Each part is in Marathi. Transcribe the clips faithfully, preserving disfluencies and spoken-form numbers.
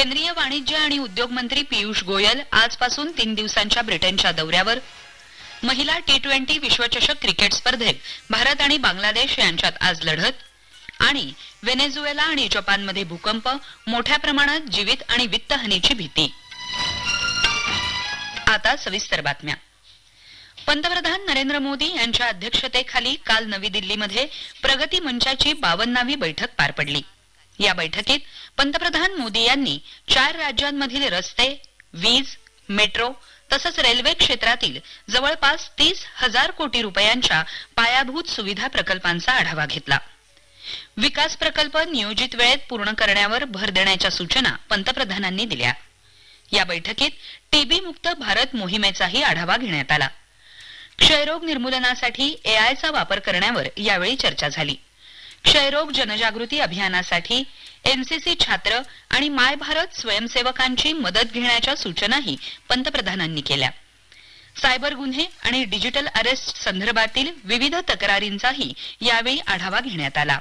केंद्रीय वाणिज्य आणि उद्योग मंत्री पियुष गोयल आजपासून तीन दिवसांच्या ब्रिटनच्या दौऱ्यावर. महिला टी ट्वेंटी विश्वचषक क्रिकेट स्पर्धेत भारत आणि बांगलादेश यांच्यात आज लढत. आणि व्हेनेझुएला आणि जपानमध्ये भूकंप, मोठ्या प्रमाणात जीवित आणि वित्तहानीची भीती. आता सविस्तर बातम्या. पंतप्रधान नरेंद्र मोदी यांच्या अध्यक्षतेखाली काल नवी दिल्लीमध्ये प्रगती मंचाची बावन्नावी बैठक पार पडली. या बैठकीत पंतप्रधान मोदी यांनी चार राज्यांमधील रस्ते, वीज, मेट्रो तसंच रेल्वे क्षेत्रातील जवळपास तीस हजार कोटी रुपयांच्या पायाभूत सुविधा प्रकल्पांचा आढावा घेतला. विकास प्रकल्प नियोजित वेळेत पूर्ण करण्यावर भर देण्याच्या सूचना पंतप्रधानांनी दिल्या. या बैठकीत टीबी मुक्त भारत मोहिमेचाही आढावा घेण्यात आला. क्षयरोग निर्मूलनासाठी एआयचा वापर करण्यावर यावेळी चर्चा झाली. क्षयरोग जनजागृती अभियानासाठी एनसीसी छात्र आणि माय भारत स्वयंसेवकांची मदत घेण्याच्या सूचनाही पंतप्रधानांनी केल्या. सायबर गुन्हे आणि डिजिटल अरेस्ट संदर्भातील विविध तक्रारींचाही यावेळी आढावा घेण्यात आला.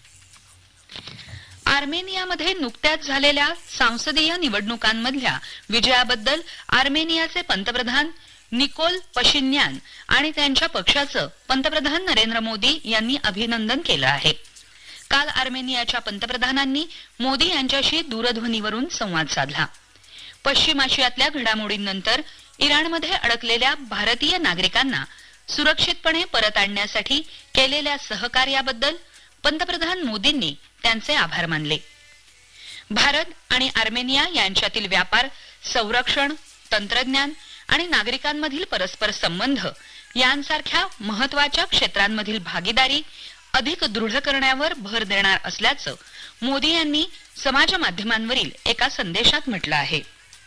आर्मेनियामध्ये नुकत्याच झालेल्या संसदीय निवडणुकांमधल्या विजयाबद्दल आर्मेनियाचे पंतप्रधान निकोल पशिन्यान आणि त्यांच्या पक्षाचं पंतप्रधान नरेंद्र मोदी यांनी अभिनंदन केलं आहे. काल आर्मेनियाच्या पंतप्रधानांनी मोदी यांच्याशी दूरध्वनीवरून संवाद साधला. पश्चिम आशियातल्या घडामोडींनंतर इराणमध्ये अडकलेल्या भारतीय नागरिकांना सुरक्षितपणे परत आणण्यासाठी केलेल्या सहकार्याबद्दल पंतप्रधान मोदींनी त्यांचे आभार मानले. भारत आणि आर्मेनिया यांच्यातील व्यापार, संरक्षण, तंत्रज्ञान आणि नागरिकांमधील परस्पर संबंध यांसारख्या महत्वाच्या क्षेत्रांमधील भागीदारी अधिक दृढ करण्यावर भर देणार असल्याचं मोदी यांनी समाज माध्यमांवरील एका संदेशात म्हटलं आहे.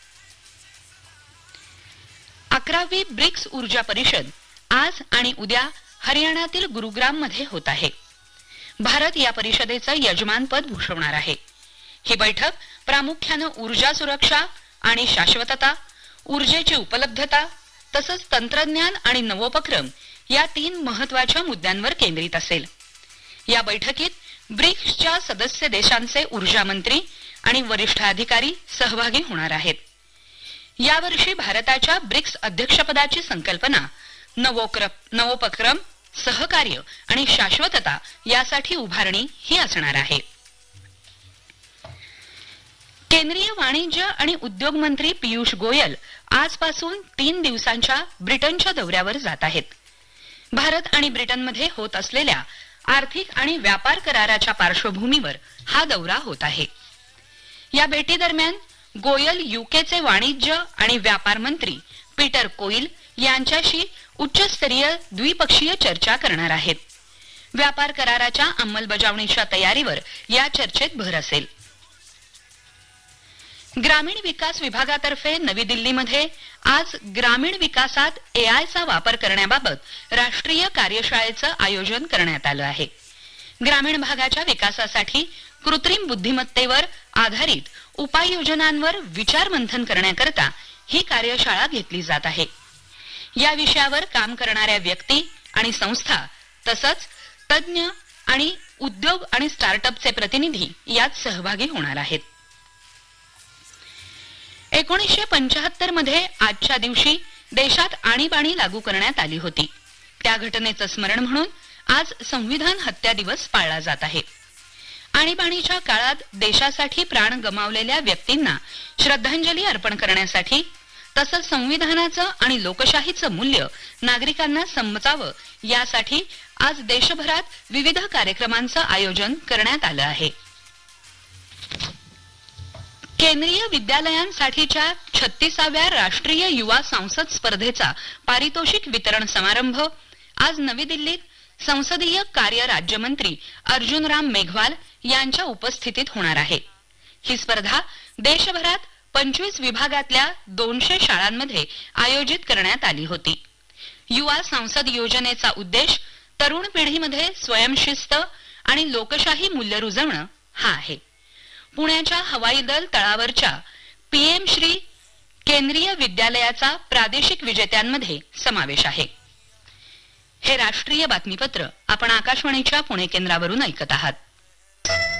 अकरावी ब्रिक्स ऊर्जा परिषद आज आणि उद्या हरियाणातील गुरुग्राम मध्ये होत आहे. भारत या परिषदेचं यजमानपद भूषवणार आहे. ही बैठक प्रामुख्यानं ऊर्जा सुरक्षा आणि शाश्वतता, ऊर्जेची उपलब्धता तसंच तंत्रज्ञान आणि नवोपक्रम या तीन महत्वाच्या मुद्द्यांवर केंद्रित असेल. या बैठकीत ब्रिक्सच्या सदस्य देशांचे ऊर्जा मंत्री आणि वरिष्ठ अधिकारी सहभागी होणार आहेत. यावर्षी भारताच्या ब्रिक्स अध्यक्षपदाची संकल्पना नवोपक्रम, सहकार्य आणि शाश्वतता यासाठी उभारणी ही असणार आहे. केंद्रीय वाणिज्य आणि उद्योग मंत्री पियुष गोयल आजपासून तीन दिवसांच्या ब्रिटनच्या दौऱ्यावर जात आहेत. भारत आणि ब्रिटनमध्ये होत असलेल्या आर्थिक आणि व्यापार कराराच्या पार्श्वभूमीवर हा दौरा होत आहे. या भेटीदरम्यान गोयल युकेचे वाणिज्य आणि व्यापार मंत्री पीटर कोईल यांच्याशी उच्चस्तरीय द्विपक्षीय चर्चा करणार आहेत. व्यापार कराराच्या अंमलबजावणीच्या तयारीवर या चर्चेत भर असेल. ग्रामीण विकास विभागातर्फे नवी दिल्लीमध्ये आज ग्रामीण विकासात एआयचा वापर करण्याबाबत राष्ट्रीय कार्यशाळेचं आयोजन करण्यात आलं आहे. ग्रामीण भागाच्या विकासासाठी कृत्रिम बुद्धिमत्तेवर आधारित उपाययोजनांवर विचार मंथन करण्याकरता ही कार्यशाळा घेतली जात आहे. या विषयावर काम करणाऱ्या व्यक्ती आणि संस्था तसंच तज्ज्ञ आणि उद्योग आणि स्टार्टअपचे प्रतिनिधी यात सहभागी होणार आहेत. एकोणीसशे पंचाहत्तर मध्ये आजच्या दिवशी देशात आणीबाणी लागू करण्यात आली होती. त्या घटनेचं स्मरण म्हणून आज संविधान हत्या दिवस पाळला जात आहे. आणीबाणीच्या काळात देशासाठी प्राण गमावलेल्या व्यक्तींना श्रद्धांजली अर्पण करण्यासाठी तसंच संविधानाचं आणि लोकशाहीचं मूल्य नागरिकांना समजावं यासाठी आज देशभरात विविध कार्यक्रमांचं आयोजन करण्यात आलं आहे. केंद्रीय विद्यालयांसाठीच्या छत्तीसाव्या राष्ट्रीय युवा संसद स्पर्धेचा पारितोषिक वितरण समारंभ आज नवी दिल्लीत संसदीय कार्य राज्यमंत्री अर्जुन राम मेघवाल यांच्या उपस्थितीत होणार आहे. ही स्पर्धा देशभरात पंचवीस विभागातल्या दोनशे शाळांमध्ये आयोजित करण्यात आली होती. युवा संसद योजनेचा उद्देश तरुण पिढीमध्ये स्वयंशिस्त आणि लोकशाही मूल्य रुजवणं हा आहे. पुण्याच्या हवाई दल तळावरच्या पीएम श्री केंद्रीय विद्यालयाचा प्रादेशिक विजेत्यांमध्ये समावेश आहे. हे राष्ट्रीय बातमीपत्र आपण आकाशवाणीच्या पुणे केंद्रावरून ऐकत आहात.